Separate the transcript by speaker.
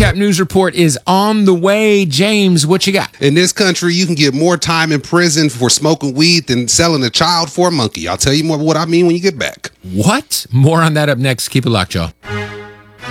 Speaker 1: Nightcap News Report is on the way. James, what you got?
Speaker 2: In this country, you can get more time in prison for smoking weed than selling a child for a monkey. I'll tell you more what I mean when you get back.
Speaker 1: What? More on that up next. Keep it locked, y'all.